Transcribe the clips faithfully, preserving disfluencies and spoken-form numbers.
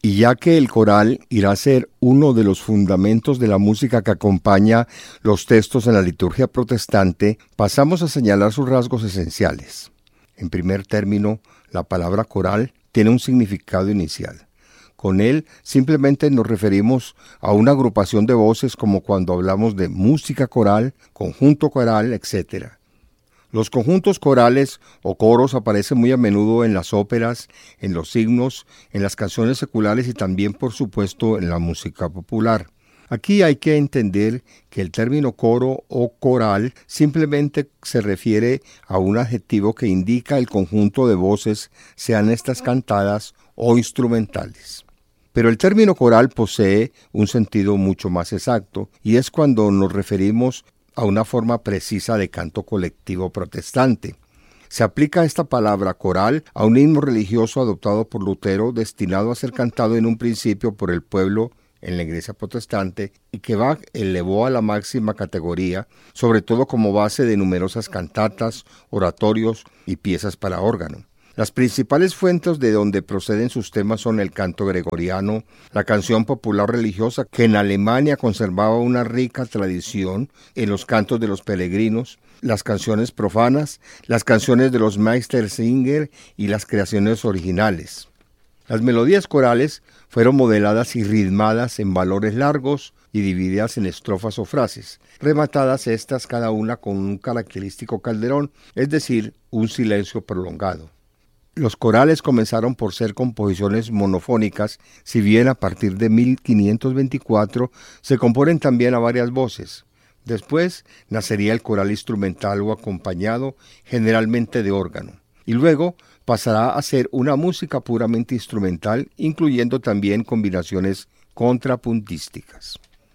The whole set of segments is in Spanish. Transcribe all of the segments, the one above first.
Y ya que el coral irá a ser uno de los fundamentos de la música que acompaña los textos en la liturgia protestante, pasamos a señalar sus rasgos esenciales. En primer término, la palabra coral tiene un significado inicial. Con él simplemente nos referimos a una agrupación de voces como cuando hablamos de música coral, conjunto coral, etcétera. Los conjuntos corales o coros aparecen muy a menudo en las óperas, en los himnos, en las canciones seculares y también, por supuesto, en la música popular. Aquí hay que entender que el término coro o coral simplemente se refiere a un adjetivo que indica el conjunto de voces, sean estas cantadas o instrumentales. Pero el término coral posee un sentido mucho más exacto, y es cuando nos referimos a una forma precisa de canto colectivo protestante. Se aplica esta palabra coral a un himno religioso adoptado por Lutero, destinado a ser cantado en un principio por el pueblo en la iglesia protestante, y que Bach elevó a la máxima categoría, sobre todo como base de numerosas cantatas, oratorios y piezas para órgano. Las principales fuentes de donde proceden sus temas son el canto gregoriano, la canción popular religiosa, que en Alemania conservaba una rica tradición en los cantos de los peregrinos, las canciones profanas, las canciones de los Meistersinger y las creaciones originales. Las melodías corales fueron modeladas y ritmadas en valores largos y divididas en estrofas o frases, rematadas estas cada una con un característico calderón, es decir, un silencio prolongado. Los corales comenzaron por ser composiciones monofónicas, si bien a partir de mil quinientos veinticuatro se componen también a varias voces. Después nacería el coral instrumental o acompañado, generalmente de órgano, y luego pasará a ser una música puramente instrumental, incluyendo también combinaciones contrapuntísticas.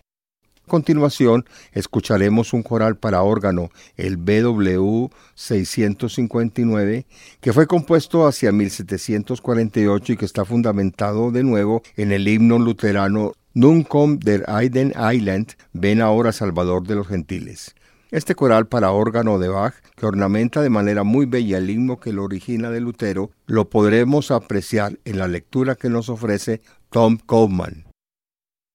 A continuación, escucharemos un coral para órgano, el B W seiscientos cincuenta y nueve, que fue compuesto hacia mil setecientos cuarenta y ocho y que está fundamentado de nuevo en el himno luterano Nun kommt der Heiden Heiland, ven ahora Salvador de los gentiles. Este coral para órgano de Bach, que ornamenta de manera muy bella el himno que lo origina de Lutero, lo podremos apreciar en la lectura que nos ofrece Tom Kaufmann.